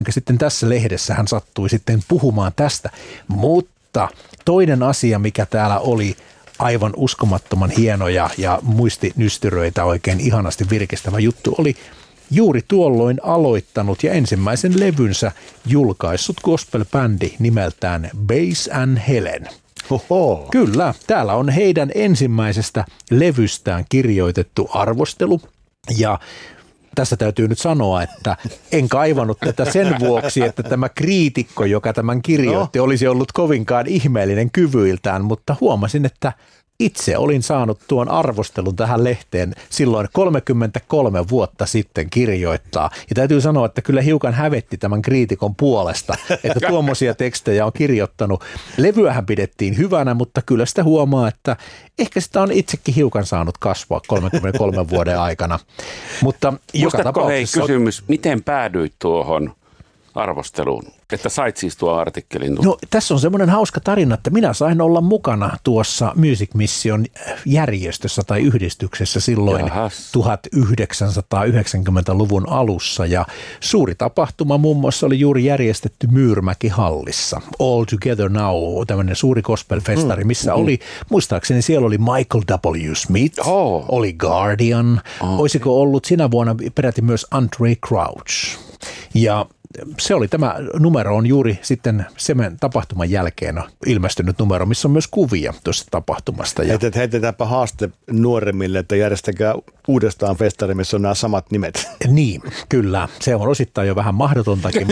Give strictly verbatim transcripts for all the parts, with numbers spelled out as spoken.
Sitten tässä lehdessä hän sattui sitten puhumaan tästä, mutta toinen asia, mikä täällä oli aivan uskomattoman hieno ja, ja muistinystyröitä oikein ihanasti virkistävä juttu, oli juuri tuolloin aloittanut ja ensimmäisen levynsä julkaissut gospel-bändi nimeltään Bass and Helen. Oho. Kyllä, täällä on heidän ensimmäisestä levystään kirjoitettu arvostelu ja tässä täytyy nyt sanoa, että en kaivannut tätä sen vuoksi, että tämä kriitikko, joka tämän kirjoitti, no. olisi ollut kovinkaan ihmeellinen kyvyiltään, mutta huomasin, että itse olin saanut tuon arvostelun tähän lehteen silloin kolmekymmentäkolme vuotta sitten kirjoittaa. Ja täytyy sanoa, että kyllä hiukan hävetti tämän kriitikon puolesta, että tuommoisia tekstejä on kirjoittanut. Levyähän pidettiin hyvänä, mutta kyllä sitä huomaa, että ehkä sitä on itsekin hiukan saanut kasvaa kolmekymmentäkolme vuoden aikana. Mutta joka Muistatko hei tapauksessa kysymys, miten päädyit tuohon arvosteluun, että sait siis tuo artikkelin? No tässä on semmoinen hauska tarina, että minä sain olla mukana tuossa Music Mission järjestössä tai yhdistyksessä silloin Jahas. tuhatyhdeksänsataayhdeksänkymmentäluvun alussa ja suuri tapahtuma muun muassa oli juuri järjestetty Myyrmäki-hallissa. All Together Now, tämmöinen suuri gospel-festari, missä mm. oli, muistaakseni siellä oli Michael W. Smith, oh. oli Guardian, oh. olisiko ollut sinä vuonna peräti myös Andre Crouch ja se oli tämä numero on juuri sitten sen tapahtuman jälkeen ilmestynyt numero, missä on myös kuvia tuosta tapahtumasta. Ja Heitet, heitetäänpä haaste nuoremmille, että järjestäkää uudestaan festari, missä on nämä samat nimet. Niin, kyllä. Se on osittain jo vähän mahdotontakin.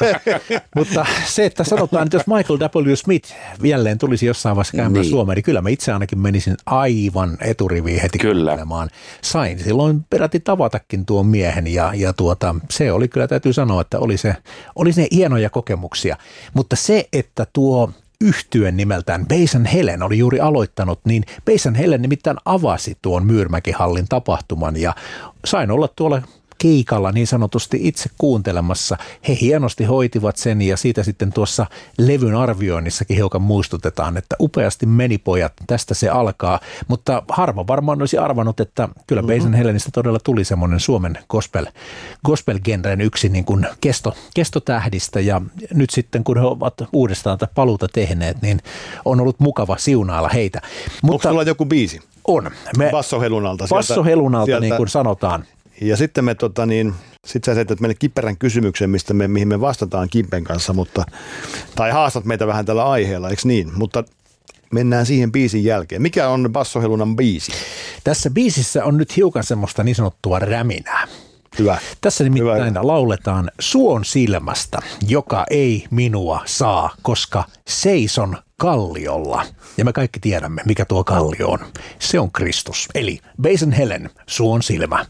Mutta se, että sanotaan, että jos Michael W. Smith jälleen tulisi jossain vaiheessa käymään niin Suomeen, niin kyllä mä itse ainakin menisin aivan eturiviin heti kuuntelemaan. Sain silloin peräti tavatakin tuon miehen ja, ja tuota, se oli kyllä, täytyy sanoa, että oli se Oli ne hienoja kokemuksia, mutta se, että tuo yhtyen nimeltään Bass and Helen oli juuri aloittanut, niin Bass and Helen nimittäin avasi tuon Myyrmäki-hallin tapahtuman ja sain olla tuolla keikalla niin sanotusti itse kuuntelemassa. He hienosti hoitivat sen ja siitä sitten tuossa levyn arvioinnissakin hiukan muistutetaan, että upeasti meni pojat, tästä se alkaa, mutta harva varmaan olisi arvannut, että kyllä mm-hmm. Bass and Helenistä todella tuli semmoinen Suomen gospel, gospel-genren yksi niin kuin kesto, kestotähdistä ja nyt sitten kun he ovat uudestaan tätä paluuta tehneet, niin on ollut mukava siunailla heitä. Mutta onko sulla joku biisi? On. Bassohelunalta. Bassohelunalta niin kuin sanotaan. Ja sitten me tota niin, sit sä teet meille kiperän kysymyksen, mistä me, mihin me vastataan Kimpen kanssa, mutta, tai haastat meitä vähän tällä aiheella, eikö niin? Mutta mennään siihen biisin jälkeen. Mikä on Bassohelunan biisi? Tässä biisissä on nyt hiukan semmoista niin sanottua räminää. Hyvä. Tässä nimittäin Hyvä. lauletaan suon silmästä, joka ei minua saa, koska seison kalliolla. Ja me kaikki tiedämme, mikä tuo kallio on. Se on Kristus. Eli Bass and Helen, suon silmä.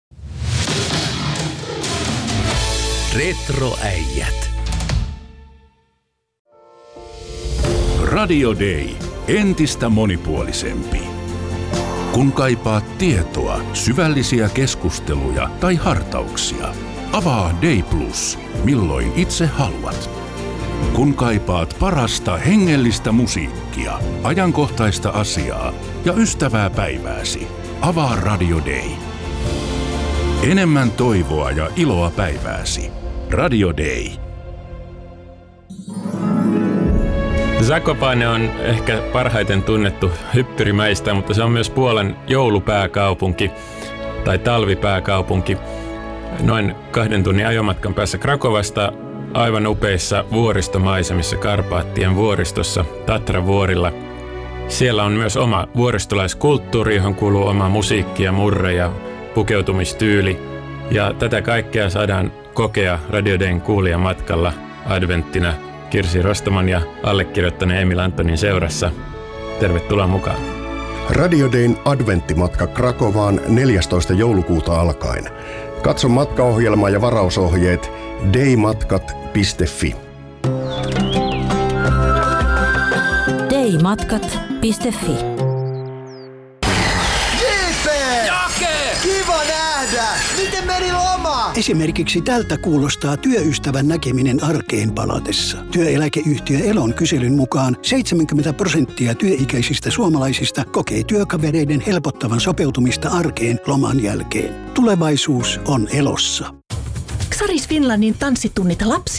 Retroäijät. Radio Day. Entistä monipuolisempi. Kun kaipaat tietoa, syvällisiä keskusteluja tai hartauksia, avaa Day Plus, milloin itse haluat. Kun kaipaat parasta hengellistä musiikkia, ajankohtaista asiaa ja ystävää päivääsi, avaa Radio Day. Enemmän toivoa ja iloa päivääsi. Radio Day. Zakopane on ehkä parhaiten tunnettu hyppyrimäistä, mutta se on myös Puolan joulupääkaupunki tai talvipääkaupunki. Noin kahden tunnin ajomatkan päässä Krakovasta aivan upeissa vuoristomaisemissa Karpaattien vuoristossa Tatra-vuorilla. Siellä on myös oma vuoristolaiskulttuuri, johon kuuluu oma musiikki ja murre ja pukeutumistyyli. Ja tätä kaikkea saadaan kokea Radio Dayn kuulijamatkalla adventtina Kirsi Rostaman ja allekirjoittaneen Emil Antonin seurassa. Tervetuloa mukaan. Radio Dayn adventtimatka Krakovaan neljästoista joulukuuta alkaen. Katso matkaohjelma ja varausohjeet daymatkat piste fi. daymatkat piste fi. Kiva nähdä! Miten meni loma? Esimerkiksi tältä kuulostaa työystävän näkeminen arkeen palatessa. Työeläkeyhtiö Elon kyselyn mukaan seitsemänkymmentä prosenttia työikäisistä suomalaisista kokee työkavereiden helpottavan sopeutumista arkeen loman jälkeen. Tulevaisuus on Elossa. Saris Finlandin tanssitunnit lapsi